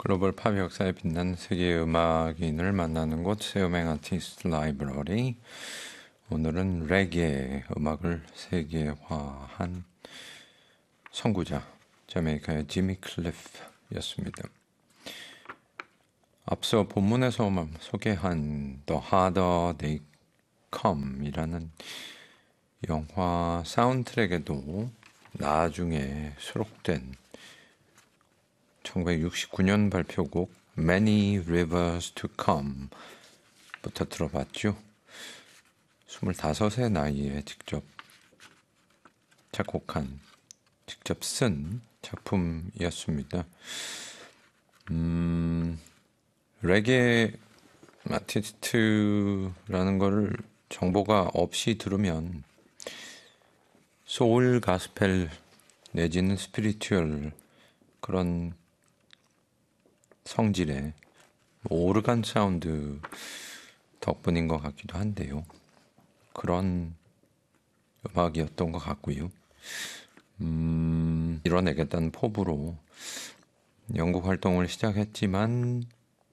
글로벌 팝 역사에 빛난 세계 음악인을 만나는 곳 세우맹 아티스트 라이브러리. 오늘은 레게 음악을 세계화한 선구자 자메이카의 지미 클리프였습니다. 앞서 본문에서 소개한 The Harder They Come 이라는 영화 사운드트랙에도 나중에 수록된 1969년 발표곡 Many Rivers to Come 부터 들어봤죠. 25세 나이에 직접 작곡한, 직접 쓴 작품이었습니다. 레게 아티스트라는 거를 정보가 없이 들으면 소울 가스펠 내지는 스피리추얼 그런 성질의 오르간 사운드 덕분인 것 같기도 한데요. 그런 음악이었던 것 같고요. 이뤄내겠다는 포부로 영국 활동을 시작했지만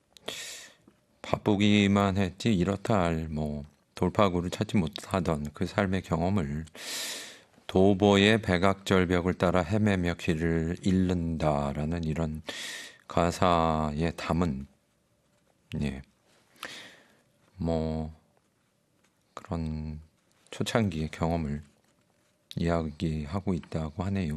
바쁘기만 했지 이렇다 할 돌파구를 찾지 못하던 그 삶의 경험을 도보의 백악절벽을 따라 헤매며 길을 잃는다라는 이런 가사에 담은 그런 초창기의 경험을 이야기하고 있다고 하네요.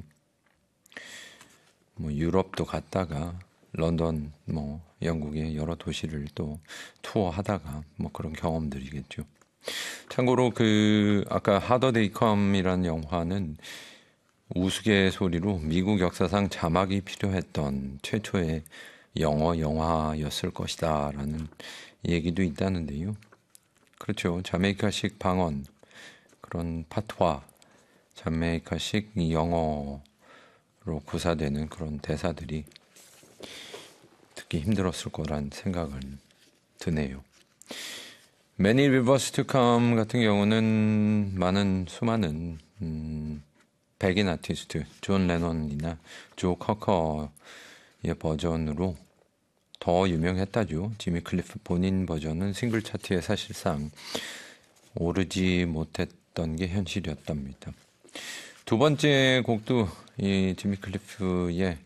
유럽도 갔다가 런던, 영국의 여러 도시를 또 투어하다가 그런 경험들이겠죠. 참고로 아까 하더 데이 컴이라는 영화는 우스갯소리로 미국 역사상 자막이 필요했던 최초의 영어 영화였을 것이다 라는 얘기도 있다는데요. 그렇죠. 자메이카식 방언, 그런 파트와 자메이카식 영어로 구사되는 그런 대사들이 듣기 힘들었을 거란 생각은 드네요. Many Rivers to Come 같은 경우는 수많은 백인 아티스트 존 레논이나 조 커커의 버전으로 더 유명했다죠. 지미 클리프 본인 버전은 싱글 차트에 사실상 오르지 못했던 게 현실이었답니다. 두 번째 곡도 이 지미 클리프의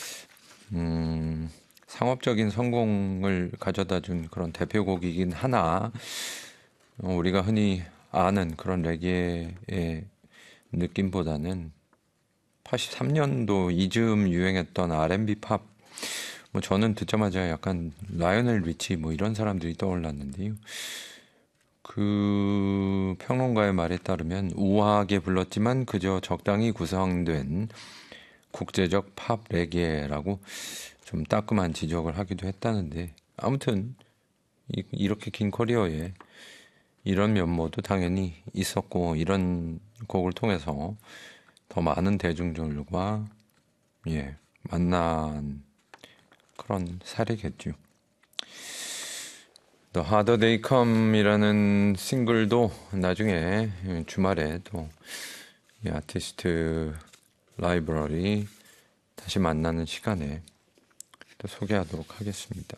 상업적인 성공을 가져다준 그런 대표곡이긴 하나 우리가 흔히 아는 그런 레게의 느낌보다는 83년도 이즈음 유행했던 R&B 팝 저는 듣자마자 약간 라이오넬 리치 이런 사람들이 떠올랐는데요. 그 평론가의 말에 따르면 우아하게 불렀지만 그저 적당히 구성된 국제적 팝 레게라고 좀 따끔한 지적을 하기도 했다는데 아무튼 이렇게 긴 커리어에 이런 면모도 당연히 있었고 이런 곡을 통해서 더 많은 대중들과 만난 그런 사례겠죠. The Harder They Come 이라는 싱글도 나중에 주말에 또 이 아티스트 라이브러리 다시 만나는 시간에 또 소개하도록 하겠습니다.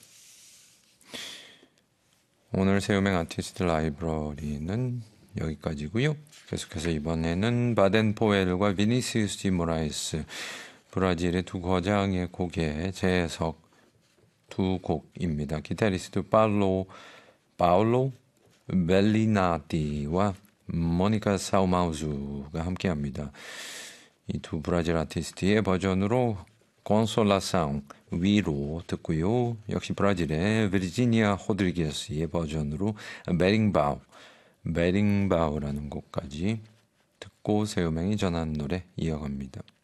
오늘 세우맹 아티스트 라이브러리는 여기까지고요. 계속해서 이번에는 바덴포엘과 비니시우스 디 모라이스 브라질의 두 거장의 곡의 재해석 두 곡입니다. 기타리스트 파울로 벨리나티와 모니카 사우마우즈가 함께합니다. 이 두 브라질 아티스트의 버전으로 콘솔라상 위로 듣고요. 역시 브라질의 비르지니아 호드리게스의 버전으로 베링바우라는 곡까지 듣고 세우맹이 전한 노래 이어갑니다.